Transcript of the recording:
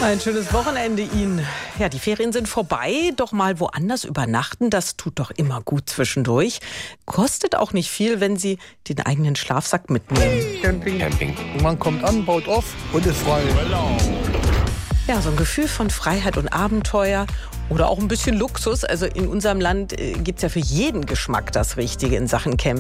Ein schönes Wochenende Ihnen. Ja, die Ferien sind vorbei, doch mal woanders übernachten, das tut doch immer gut zwischendurch. Kostet auch nicht viel, wenn Sie den eigenen Schlafsack mitnehmen. Camping. Man kommt an, baut auf und ist frei. Ja, so ein Gefühl von Freiheit und Abenteuer oder auch ein bisschen Luxus. Also in unserem Land gibt's ja für jeden Geschmack das Richtige in Sachen Camping.